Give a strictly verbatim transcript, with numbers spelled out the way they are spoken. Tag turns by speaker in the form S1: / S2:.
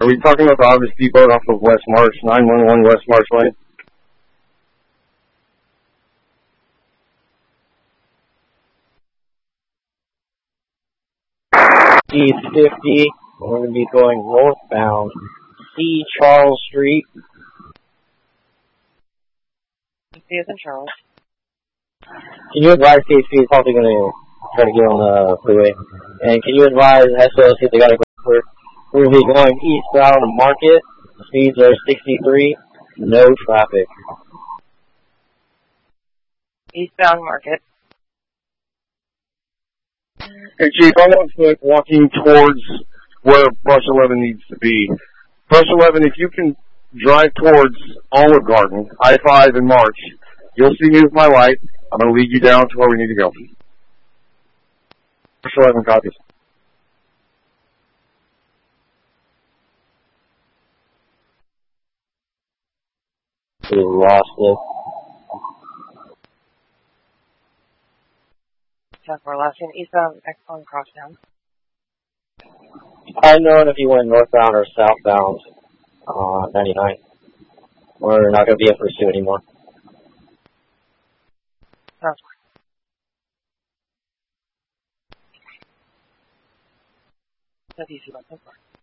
S1: Are we talking about the Office Depot off of West March, nine one one West March Lane?
S2: East fifty, we're going to be going northbound, C. Charles Street.
S3: C is in Charles.
S2: Can you advise K C is probably going to try to get on the freeway? And can you advise S O S if they got to go clear? We're going to be going eastbound to Market. The speeds are sixty-three, no traffic.
S3: Eastbound Market.
S1: Hey, Chief, I'm on foot walking towards where Brush eleven needs to be. Brush eleven, if you can drive towards Olive Garden, I five in March, you'll see me with my light. I'm going to lead you down to where we need to go. Brush eleven copies.
S2: We lost it.
S3: ten four last in eastbound Exxon Crosstown.
S2: I know if you went northbound or southbound, uh, ninety-nine. We're not going to be in pursuit anymore.
S3: Sounds good. That's easy, but so far.